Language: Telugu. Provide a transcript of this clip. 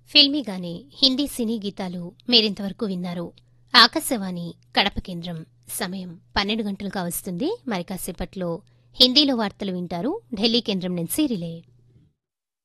ఫిల్మీగానే హిందీ సినీ గీతాలు మీరింతవరకు విన్నారు. ఆకాశవాణి కడప కేంద్రం. సమయం 12 గంటలు కావస్తుంది. మరి కాసేపట్లో హిందీలో వార్తలు వింటారు. ఢిల్లీ కేంద్రం నుంచి రిలే.